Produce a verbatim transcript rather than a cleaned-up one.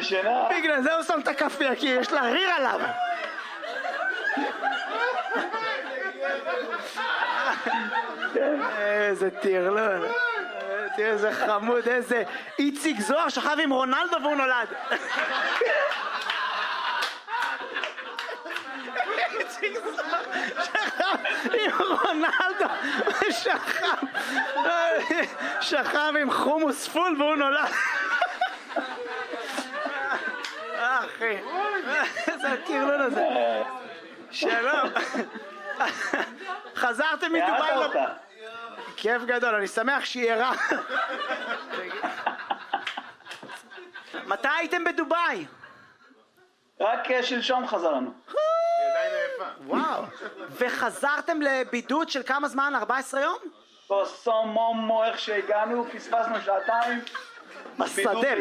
ישנה. בגלל זה הוא שם את הכפיה, כי יש לה ריר עליו. איזה טירלון. תראה איזה חמוד, איזה איציק זוהר שכב עם רונלדו והוא נולד. איציק זוהר שכב עם רונלדו ושכב שכב עם חומוס פול והוא נולד. אחי, איזה הטירלון הזה. שלום. חזרתם מדובאי? כיף גדול, אני שמח שהיא ערה. מתי הייתם בדובאי? רק שלשום חזרנו. וואו. וחזרתם לבידוד של כמה זמן? ארבע עשרה יום? בסומומו איך שהגענו, פספסנו שעתיים. בשדה,